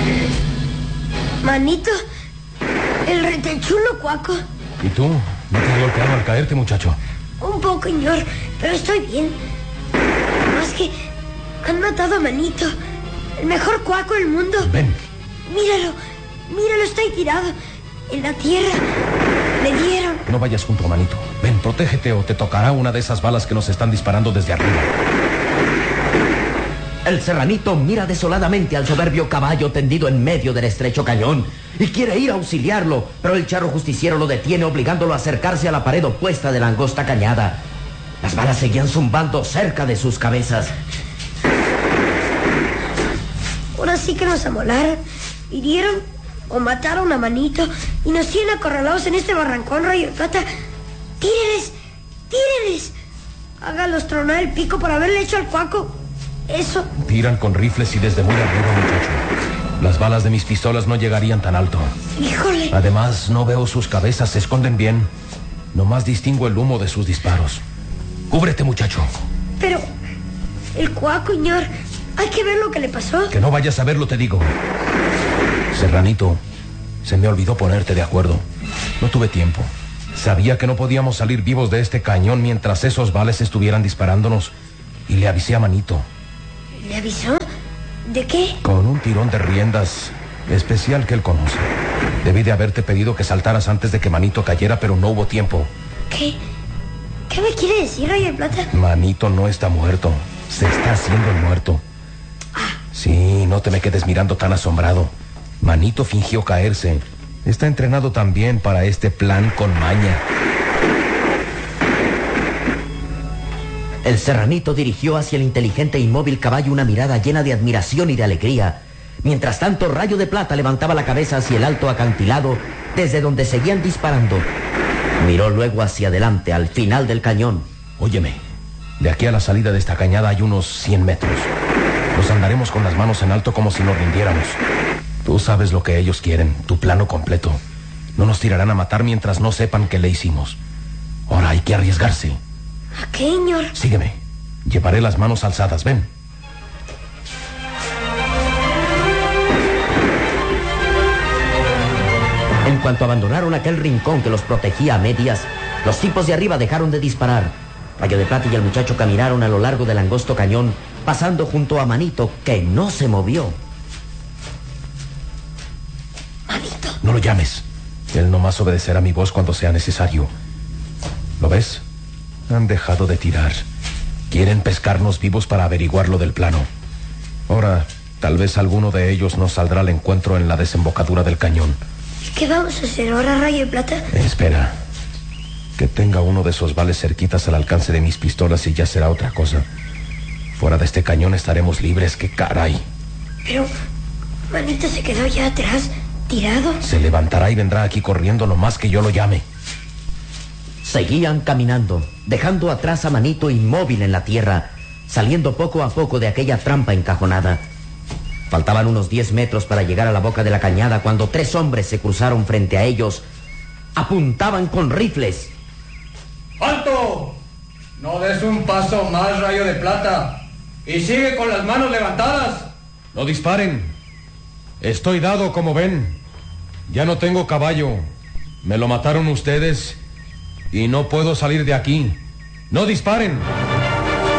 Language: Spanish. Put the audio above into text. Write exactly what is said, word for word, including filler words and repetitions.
Manito, el retechulo Cuaco. ¿Y tú? ¿No te has golpeado al caerte, muchacho? Un poco, señor, pero estoy bien. Más que han matado a Manito, el mejor Cuaco del mundo. Ven. Míralo, míralo, está ahí tirado en la tierra. Le dieron. No vayas junto a Manito. Ven, protégete o te tocará una de esas balas que nos están disparando desde arriba. El serranito mira desoladamente al soberbio caballo tendido en medio del estrecho cañón y quiere ir a auxiliarlo, pero el charro justiciero lo detiene obligándolo a acercarse a la pared opuesta de la angosta cañada. Las balas seguían zumbando cerca de sus cabezas. Ahora sí que nos amolaron, hirieron o mataron a Manito y nos tienen acorralados en este barrancón, Rayo de Plata. ¡Tírenles! ¡Tírenles! Hágalos tronar el pico por haberle hecho al Cuaco. Eso. Tiran con rifles y desde muy arriba, muchacho. Las balas de mis pistolas no llegarían tan alto. Híjole. Además, no veo sus cabezas, se esconden bien. Nomás distingo el humo de sus disparos. Cúbrete, muchacho. Pero el Cuaco, señor, hay que ver lo que le pasó. Que no vayas a verlo, te digo. Serranito, se me olvidó ponerte de acuerdo. No tuve tiempo. Sabía que no podíamos salir vivos de este cañón mientras esos vales estuvieran disparándonos. Y le avisé a Manito. ¿Le avisó? ¿De qué? Con un tirón de riendas especial que él conoce. Debí de haberte pedido que saltaras antes de que Manito cayera, pero no hubo tiempo. ¿Qué? ¿Qué me quiere decir, Rayo de Plata? Manito no está muerto. Se está haciendo el muerto. Ah. Sí, no te me quedes mirando tan asombrado. Manito fingió caerse. Está entrenado también para este plan con maña. El serranito dirigió hacia el inteligente e inmóvil caballo una mirada llena de admiración y de alegría. Mientras tanto, Rayo de Plata levantaba la cabeza hacia el alto acantilado, desde donde seguían disparando. Miró luego hacia adelante, al final del cañón. Óyeme, de aquí a la salida de esta cañada hay unos cien metros. Nos andaremos con las manos en alto como si nos rindiéramos. Tú sabes lo que ellos quieren, tu plano completo. No nos tirarán a matar mientras no sepan que le hicimos. Ahora hay que arriesgarse. ¿A qué, señor? Sígueme. Llevaré las manos alzadas, ven. En cuanto abandonaron aquel rincón que los protegía a medias, los tipos de arriba dejaron de disparar. Rayo de Plata y el muchacho caminaron a lo largo del angosto cañón, pasando junto a Manito, que no se movió. Manito. No lo llames. Él nomás obedecerá mi voz cuando sea necesario. ¿Lo ves? Han dejado de tirar. Quieren pescarnos vivos para averiguar lo del plano. Ahora, tal vez alguno de ellos nos saldrá al encuentro en la desembocadura del cañón. ¿Y qué vamos a hacer ahora, Rayo de Plata? Espera. Que tenga uno de esos vales cerquitas al alcance de mis pistolas y ya será otra cosa. Fuera de este cañón estaremos libres. ¡Qué caray! Pero Manito se quedó ya atrás, tirado. Se levantará y vendrá aquí corriendo nomás que yo lo llame. Seguían caminando, dejando atrás a Manito inmóvil en la tierra, saliendo poco a poco de aquella trampa encajonada. Faltaban unos diez metros para llegar a la boca de la cañada cuando tres hombres se cruzaron frente a ellos. Apuntaban con rifles. ¡Alto! No des un paso más, Rayo de Plata. Y sigue con las manos levantadas. No disparen. Estoy dado, como ven. Ya no tengo caballo. Me lo mataron ustedes y no puedo salir de aquí. No disparen.